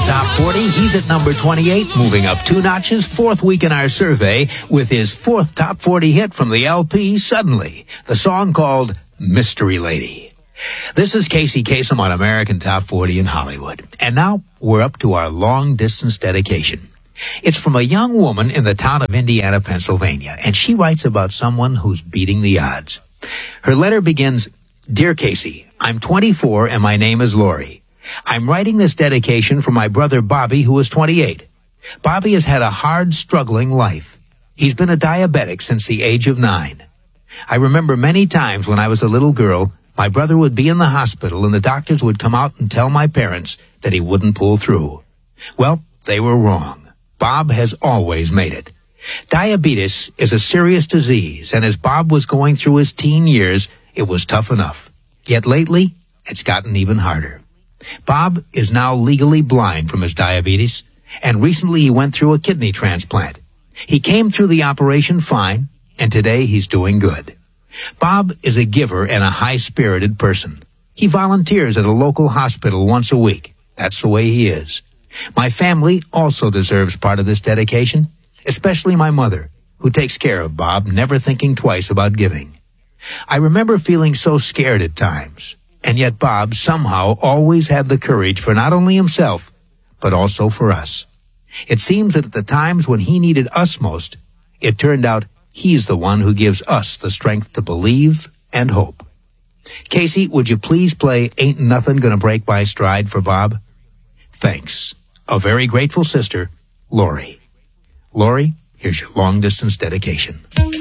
Top 40. He's at number 28, moving up 2 notches, 4th week in our survey, with his 4th Top 40 hit from the LP, Suddenly, the song called Mystery Lady. This is Casey Kasem on American Top 40 in Hollywood. And now, we're up to our long-distance dedication. It's from a young woman in the town of Indiana, Pennsylvania, and she writes about someone who's beating the odds. Her letter begins, Dear Casey, I'm 24 and my name is Lori. I'm writing this dedication for my brother Bobby, who is 28. Bobby has had a hard, struggling life. He's been a diabetic since the age of 9. I remember many times when I was a little girl, my brother would be in the hospital and the doctors would come out and tell my parents that he wouldn't pull through. Well, they were wrong. Bob has always made it. Diabetes is a serious disease, and as Bob was going through his teen years, it was tough enough. Yet lately, it's gotten even harder. Bob is now legally blind from his diabetes, and recently he went through a kidney transplant. He came through the operation fine, and today he's doing good. Bob is a giver and a high-spirited person. He volunteers at a local hospital once a week. That's the way he is. My family also deserves part of this dedication, especially my mother, who takes care of Bob, never thinking twice about giving. I remember feeling so scared at times. And yet Bob somehow always had the courage for not only himself, but also for us. It seems that at the times when he needed us most, it turned out he's the one who gives us the strength to believe and hope. Casey, would you please play Ain't Nothing Gonna Break My Stride for Bob? Thanks. A very grateful sister, Lori. Lori, here's your long-distance dedication.